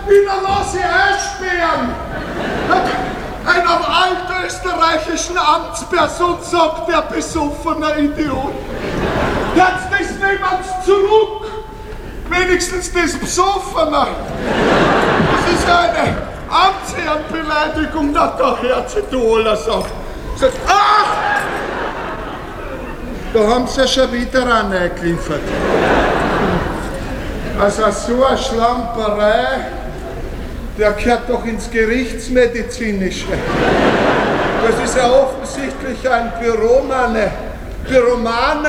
wieder los sie einsperren. Einer altösterreichischen Amtsperson sagt der besoffene Idiot. Jetzt das niemand zurück. Wenigstens das Besoffene. Das ist eine Amtsherrenbeleidigung, na da hört sich du alles auf. Sagt, ach! Da haben sie ja schon wieder reingeliefert. Also so eine Schlamperei, der gehört doch ins Gerichtsmedizinische. Das ist ja offensichtlich ein Pyromane.